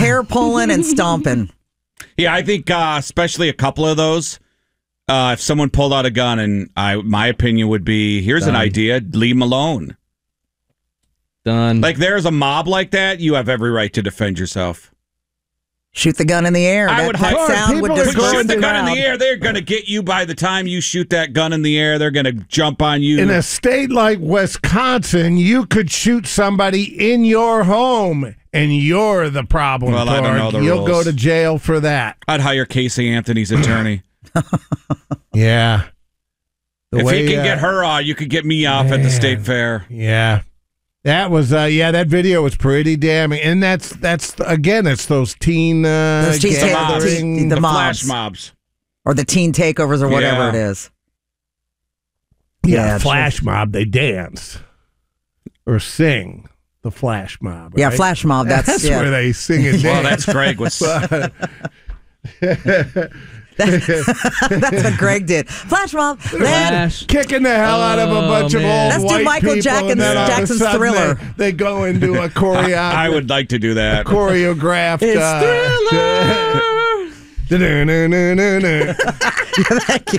hair pulling and stomping. Yeah, I think especially a couple of those. If someone pulled out a gun, and my opinion would be, here's an idea: leave them alone. Done. Like there's a mob like that, you have every right to defend yourself. Shoot the gun in the air. I would that sound would disperse shoot the gun in crowd. the air. They're going to get you by the time you shoot that gun in the air. They're going to jump on you. In a state like Wisconsin, you could shoot somebody in your home, and you're the problem. Well, I don't know the You'll rules. go to jail for that. I'd hire Casey Anthony's attorney. Yeah. If he can get her off, you could get me off at the state fair. Yeah. That was that video was pretty damning, and that's again, it's those teen gatherings, the mobs. flash mobs, or the teen takeovers, or whatever it is. Yeah, flash mob. They dance or sing. The flash mob. Right? Yeah, flash mob. That's where they sing and dance. Well, that's Greg. That's what Greg did. Flash mob. Kicking the hell out of a bunch of old Let's white do Michael people, and then all of a Jackson's sudden Thriller. They go into a choreographed. I would like to do that. Choreographed. Thank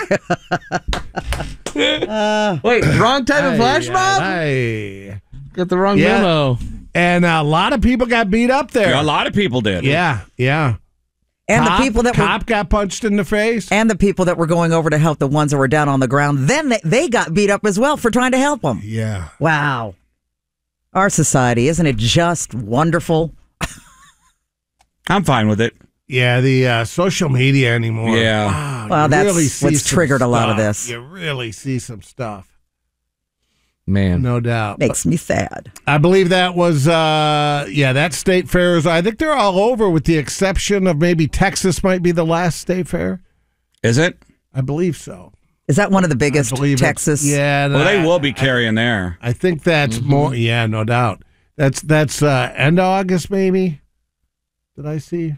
you. Wait, wrong type of flash mob? Got the wrong memo. And a lot of people got beat up there. Yeah, a lot of people did. Yeah. And the people that cop got punched in the face. And the people that were going over to help the ones that were down on the ground, then they got beat up as well for trying to help them. Yeah. Wow. Our society, isn't it just wonderful? I'm fine with it. Yeah, the social media anymore. Yeah. Well, that's really see what's some triggered a lot of stuff. this. You really see some stuff. Man. No doubt. Makes me sad. I believe that was, that state fair is, I think they're all over with the exception of maybe Texas might be the last state fair. Is it? I believe so. Is that one of the biggest, Texas? Yeah. Well, they will be carrying there. I think that's more, yeah, no doubt. That's end of August maybe. Did I see?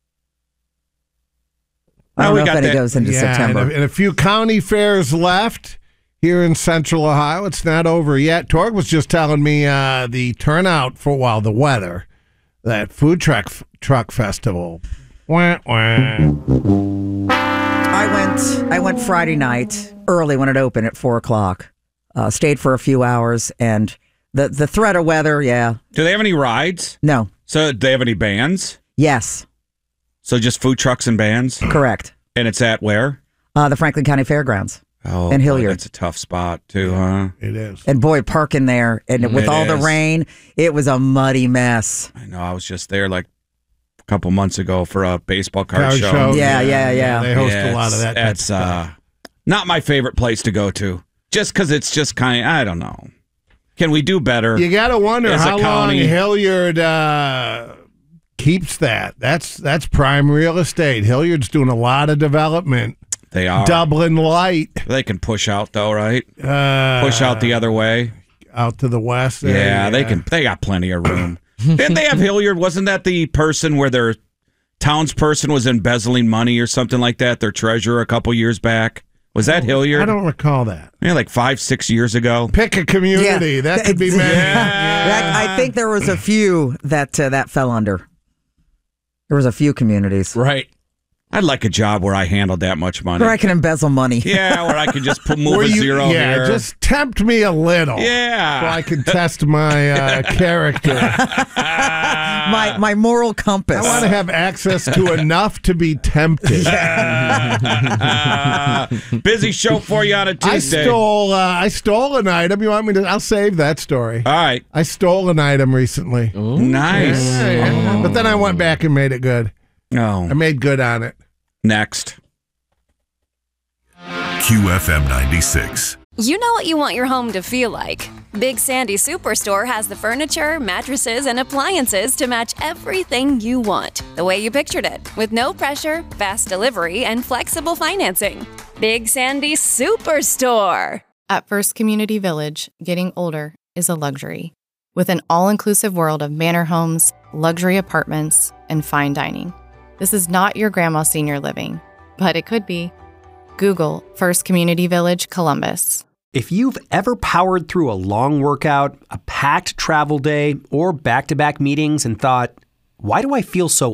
I don't know if it goes into September. And a few county fairs left here in Central Ohio. It's not over yet. Torg was just telling me the turnout for the weather, that food truck festival. Wah, wah. I went Friday night early when it opened at 4:00. Stayed for a few hours, and the threat of weather. Yeah. Do they have any rides? No. So do they have any bands? Yes. So just food trucks and bands? Correct. And it's at where? The Franklin County Fairgrounds. Oh, and Hilliard. That's a tough spot too, huh? It is. And boy, parking there, and with all the rain, it was a muddy mess. I know. I was just there like a couple months ago for a baseball card show. Yeah. They host a lot of that. That's not my favorite place to go to. Just because it's just kind of, I don't know. Can we do better? You got to wonder as a how long county? Hilliard keeps that. That's prime real estate. Hilliard's doing a lot of development. They are. Dublin Light. They can push out though, right? Push out the other way. Out to the west. Yeah, they can. They got plenty of room. Didn't they have Hilliard? Wasn't that the person where their townsperson was embezzling money or something like that? Their treasurer a couple years back. Was that Hilliard? I don't recall that. Yeah, like 5-6 years ago. Pick a community. That could be many. I think there was a few that fell under. There was a few communities. Right. I'd like a job where I handled that much money. Where I can embezzle money. Yeah, where I could just move a zero here. Just tempt me a little. Yeah. So I can test my character. my moral compass. I want to have access to enough to be tempted. Busy show for you on a Tuesday. I stole an item. You want me to? I'll save that story. All right. I stole an item recently. Ooh, nice. Yeah. But then I went back and made it good. Oh. I made good on it. Next. QFM 96. You know what you want your home to feel like. Big Sandy Superstore has the furniture, mattresses, and appliances to match everything you want, the way you pictured it, with no pressure, fast delivery, and flexible financing. Big Sandy Superstore. At First Community Village, getting older is a luxury. With an all-inclusive world of manor homes, luxury apartments, and fine dining. This is not your grandma's senior living, but it could be. Google First Community Village, Columbus. If you've ever powered through a long workout, a packed travel day, or back-to-back meetings and thought, why do I feel so